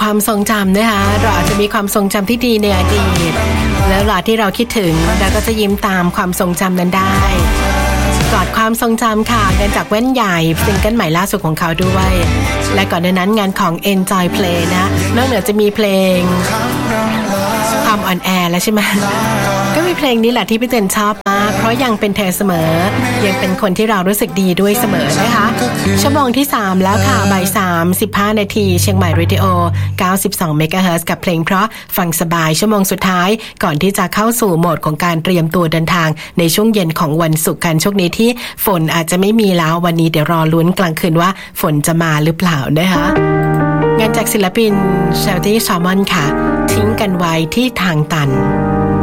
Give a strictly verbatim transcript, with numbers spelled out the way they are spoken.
ความทรงจำนะคะเราอาจจะมีความทรงจำที่ดีในอดีตแล้วเวลาที่เราคิดถึงเราก็จะยิ้มตามความทรงจำนั้นได้กอดความทรงจำค่ะกันจากแว่นใหญ่ซิงเกิลใหม่ล่าสุดของเขาด้วยและก่อนหน้านั้นงานของ Enjoy Play นะนอกเหนือจะมีเพลงความอ่อนแอแล้วใช่ไหมก็มีเพลงนี้แหละที่พี่เจนชอบมากเพราะยังเป็นเธอเสมอยังเป็นคนที่เรารู้สึกดีด้วยเสมอนะคะชั่วโมงที่สามแล้วค่ะบ่ายสามสิบห้านาทีเชียงใหม่เรดิโอเก้าสิบสองเมกะเฮิรตซ์กับเพลงเพราะฟังสบายชั่วโมงสุดท้ายก่อนที่จะเข้าสู่โหมดของการเตรียมตัวเดินทางในช่วงเย็นของวันศุกร์กันช่วงนี้ที่ฝนอาจจะไม่มีแล้ววันนี้เดี๋ยวรอลุ้นกลางคืนว่าฝนจะมาหรือเปล่านะคะงานจากศิลปินเชลตี้ซอมอนค่ะทิ้งกันไว้ที่ทางตัน